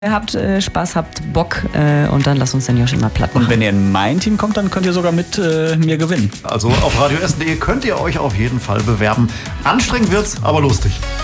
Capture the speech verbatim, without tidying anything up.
habt äh, Spaß, habt Bock äh, und dann lasst uns den Joshi mal platt machen. Und wenn ihr in mein Team kommt, dann könnt ihr sogar mit äh, mir gewinnen. Also auf radio essen punkt de könnt ihr euch auf jeden Fall bewerben. Anstrengend wird's, aber lustig.